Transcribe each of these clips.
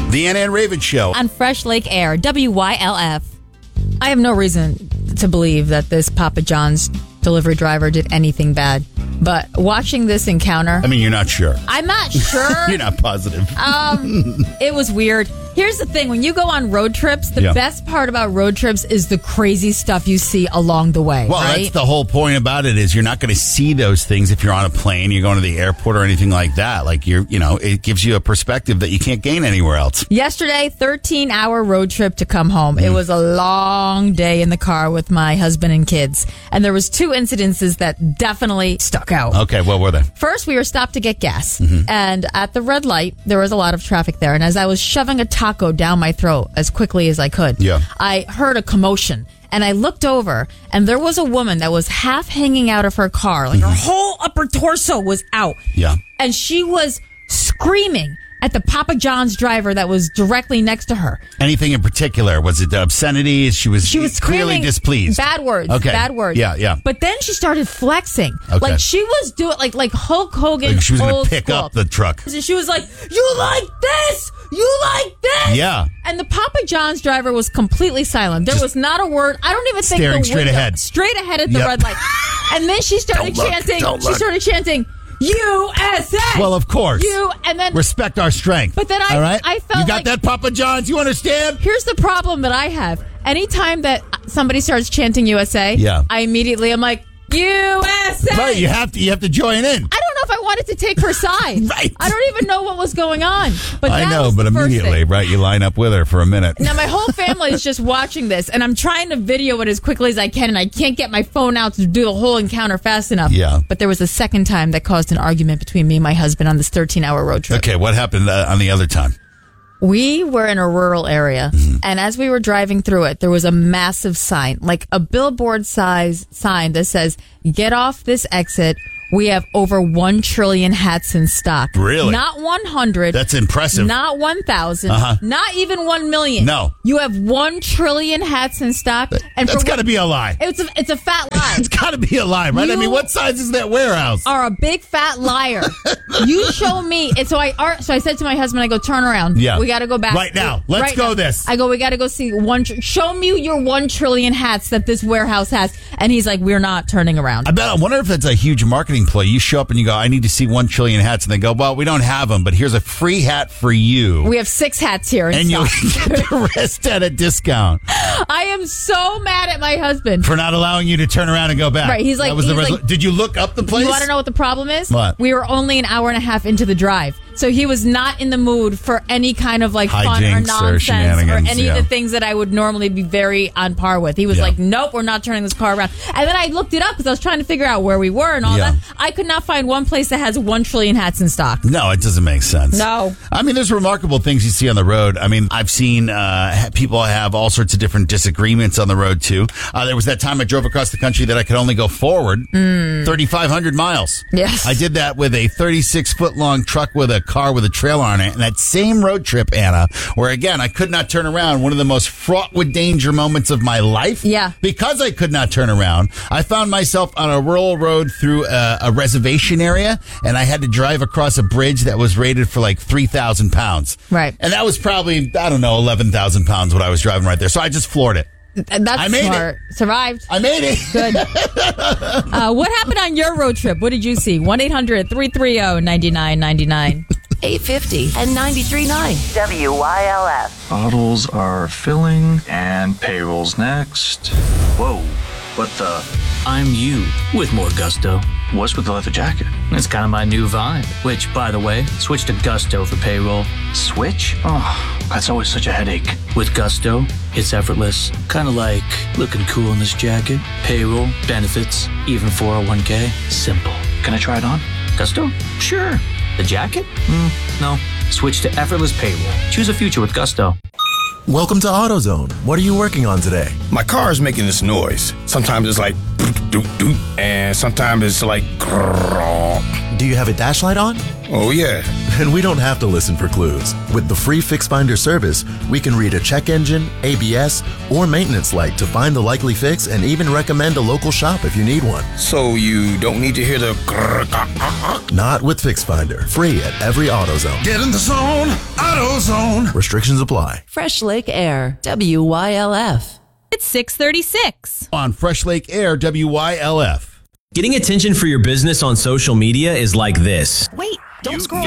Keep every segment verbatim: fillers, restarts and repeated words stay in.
The Anna and Raven Show. On Fresh Lake Air, W Y L F. I have no reason to believe that this Papa John's delivery driver did anything bad. But watching this encounter... I mean, you're not sure. I'm not sure. You're not positive. Um, it was weird. Here's the thing. When you go on road trips, the Yeah. best part about road trips is the crazy stuff you see along the way. Well, right? that's the whole point about it is you're not going to see those things if you're on a plane, you're going to the airport or anything like that. Like, you're, you know, it gives you a perspective that you can't gain anywhere else. Yesterday, thirteen-hour road trip to come home. Mm. It was a long day in the car with my husband and kids. And there was two incidences that definitely stuck out. Okay, what were they? First, we were stopped to get gas. Mm-hmm. And at the red light, there was a lot of traffic there. And as I was shoving a taco down my throat as quickly as I could, yeah. I heard a commotion. And I looked over, and there was a woman that was half hanging out of her car. Like, mm-hmm. her whole upper torso was out. Yeah. And she was screaming at the Papa John's driver that was directly next to her. Anything in particular? Was it obscenities? She was, she was clearly displeased. Bad words. Okay. Bad words. Yeah, yeah. But then she started flexing. Okay. Like she was doing, like like Hulk Hogan. Like she was going to pick school. up the truck. She was like, "You like this? You like this?" Yeah. And the Papa John's driver was completely silent. There Just was not a word. I don't even think staring the straight window, ahead. Straight ahead at the Yep. red light. And then she started Don't look, chanting. don't She look. started chanting, U S A. Well, of course. You and then respect our strength. But then I, All right? I felt you got like, that, Papa John's? You understand? Here's the problem that I have. Anytime that somebody starts chanting U S A, yeah. I immediately am like, U S A. Right, you have to. You have to join in. I don't know if I wanted to take her side. Right. I don't even know what was going on. But I that know, was but the first immediately, thing. right? You line up with her for a minute. Now my whole family is just watching this, and I'm trying to video it as quickly as I can, and I can't get my phone out to do the whole encounter fast enough. Yeah. But there was a second time that caused an argument between me and my husband on this thirteen-hour road trip. Okay, what happened uh, on the other time? We were in a rural area, mm-hmm. and as we were driving through it, there was a massive sign, like a billboard size sign that says, "Get off this exit. We have over one trillion hats in stock." Really? Not one hundred. That's impressive. Not one thousand. Uh-huh. Not even one million. No. You have one trillion hats in stock. And That's got to be a lie. It's a, it's a fat lie. It's got to be a lie, right? You I mean, what size is that warehouse? Are a big fat liar. You show me. And so I so I said to my husband, I go, turn around. Yeah. We got to go back. Right now. Let's right go now. this. I go, we got to go see one. Tr- show me your one trillion hats that this warehouse has. And he's like, we're not turning around. I bet. I wonder if that's a huge marketing play. You show up and you go, I need to see one trillion hats. And they go, well, we don't have them, but here's a free hat for you. We have six hats here. And you'll get the rest at a discount. I am so mad at my husband. For not allowing you to turn around and go back. Right. He's like, that was he's the resol- like, did you look up the place? You want to know what the problem is? What? We were only an hour and a half into the drive. So he was not in the mood for any kind of like fun or Hijinks or nonsense or, shenanigans, any yeah. of the things that I would normally be very on par with. He was Yeah. like, nope, we're not turning this car around. And then I looked it up because I was trying to figure out where we were and all Yeah. that. I could not find one place that has one trillion hats in stock. No, it doesn't make sense. No. I mean, there's remarkable things you see on the road. I mean, I've seen uh, people have all sorts of different disagreements on the road, too. Uh, there was that time I drove across the country that I could only go forward mm. thirty-five hundred miles. Yes. I did that with a thirty-six foot long truck with a car with a trailer on it. And that same road trip, Anna, where, again, I could not turn around, one of the most fraught with danger moments of my life. Yeah. Because I could not turn around, I found myself on a rural road through a, a reservation area, and I had to drive across a bridge that was rated for like three thousand pounds. Right. And that was probably, I don't know, eleven thousand pounds what I was driving right there. So I just floored it. That's I made smart. it. Survived. I made it. Good. uh, what happened on your road trip? What did you see? one eight hundred three three zero nine nine nine nine. eight fifty and ninety-three point nine W Y L F. Bottles are filling and payrolls next. Whoa, what the? I'm you with more gusto. What's with the leather jacket? It's kind of my new vibe, which, by the way, switch to Gusto for payroll. Switch? Oh, that's always such a headache. With Gusto, it's effortless. Kind of like looking cool in this jacket. Payroll, benefits, even four oh one k. Simple. Can I try it on? Gusto? Sure. The jacket? Mm, no. Switch to effortless payroll. Choose a future with Gusto. Welcome to AutoZone. What are you working on today? My car is making this noise. Sometimes it's like doop doop, and sometimes it's like grrrr. Do you have a dash light on? Oh yeah. And we don't have to listen for clues. With the free Fix Finder service, we can read a check engine, A B S, or maintenance light to find the likely fix and even recommend a local shop if you need one. So you don't need to hear the grrrr. Not with Fix Finder. Free at every AutoZone. Get in the zone, AutoZone. own. Restrictions apply. Fresh Lake Air, W Y L F. It's six thirty-six. On Fresh Lake Air, W Y L F. Getting attention for your business on social media is like this. Wait, don't scroll.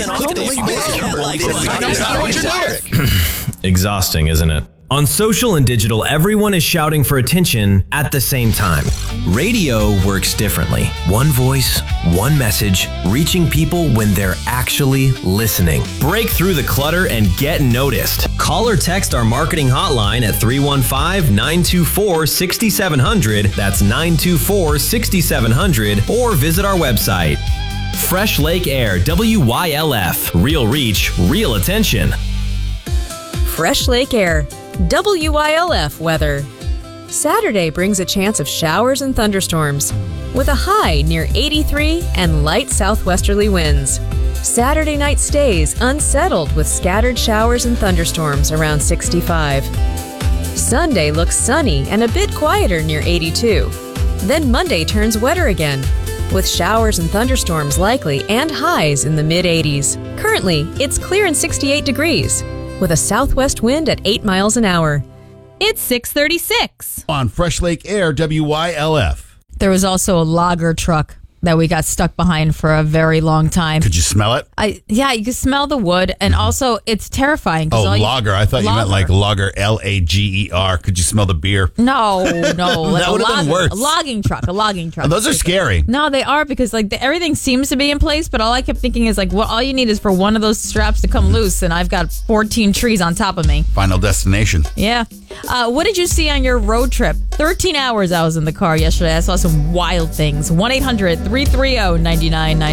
Exhausting, isn't it? On social and digital, everyone is shouting for attention at the same time. Radio works differently. One voice, one message, reaching people when they're actually listening. Break through the clutter and get noticed. Call or text our marketing hotline at three one five, nine two four, six seven zero zero. That's nine two four, six seven zero zero. Or visit our website. Fresh Lake Air, W Y L F. Real reach, real attention. Fresh Lake Air, W Y L F weather. Saturday brings a chance of showers and thunderstorms, with a high near eighty-three and light southwesterly winds. Saturday night stays unsettled with scattered showers and thunderstorms around sixty-five. Sunday looks sunny and a bit quieter near eighty-two. Then Monday turns wetter again, with showers and thunderstorms likely and highs in the mid-eighties. Currently, it's clear and sixty-eight degrees, with a southwest wind at eight miles an hour. It's six thirty-six. On Fresh Lake Air, W Y L F. There was also a logger truck that we got stuck behind for a very long time. Could you smell it? I yeah, you can smell the wood, and also it's terrifying. 'cause Oh, all you- lager. I thought you meant like lager, L A G E R. Could you smell the beer? No, no, like That a would've been logger- worse. A logging truck, a logging truck. Oh, those are scary. No, they are, because like the, everything seems to be in place, but all I kept thinking is like, well, all you need is for one of those straps to come loose, and I've got fourteen trees on top of me. Final destination. Yeah. Uh, what did you see on your road trip? thirteen hours I was in the car yesterday. I saw some wild things. one eight hundred, three three zero, nine nine nine